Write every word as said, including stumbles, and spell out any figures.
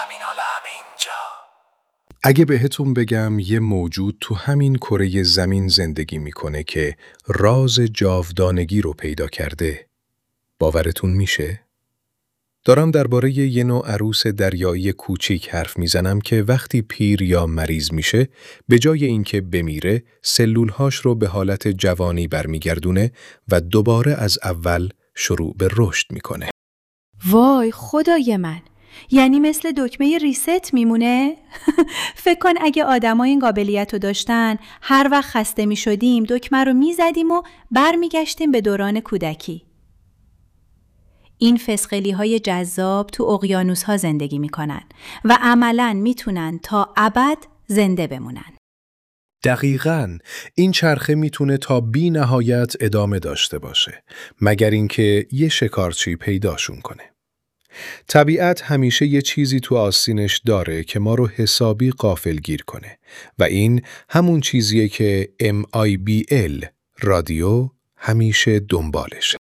همین حالا همینجا. اگه بهتون بگم یه موجود تو همین کره زمین زندگی میکنه که راز جاودانگی رو پیدا کرده، باورتون میشه؟ دارم درباره یه نوع عروس دریایی کوچیک حرف میزنم که وقتی پیر یا مریض میشه، به جای اینکه بمیره، سلولهاش رو به حالت جوانی برمیگردونه و دوباره از اول شروع به رشد میکنه. وای خدای من، یعنی مثل دکمه ریست میمونه؟ فکر کن اگه آدما این قابلیت رو داشتن، هر وقت خسته میشدیم دکمه رو میزدیم و برمیگشتیم به دوران کودکی. این فسقلی های جذاب تو اقیانوس ها زندگی میکنن و عملاً میتونن تا ابد زنده بمونن. دقیقاً، این چرخه میتونه تا بی نهایت ادامه داشته باشه، مگر اینکه یه شکارچی پیداشون کنه. طبیعت همیشه یه چیزی تو آستینش داره که ما رو حسابی غافلگیر کنه و این همون چیزیه که ام آی بی ال رادیو همیشه دنبالشه.